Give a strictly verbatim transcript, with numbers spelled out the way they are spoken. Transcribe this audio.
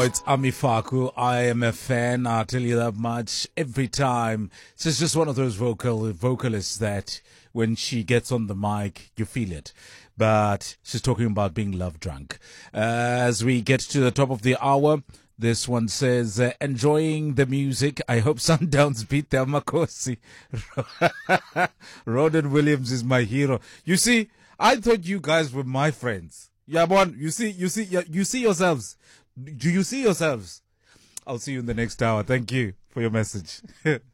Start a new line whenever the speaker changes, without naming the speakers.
it's Ami Faku. I am a fan. I'll tell you that much every time. She's just one of those vocal vocalists that when she gets on the mic, you feel it. But she's talking about being love drunk. Uh, as we get to the top of the hour, this one says, uh, enjoying the music. I hope Sundowns beat the Amakosi. Ronan Williams is my hero. You see, I thought you guys were my friends. Yeah, one. You see, you see, you see yourselves. Do you see yourselves? I'll see you in the next hour. Thank you for your message.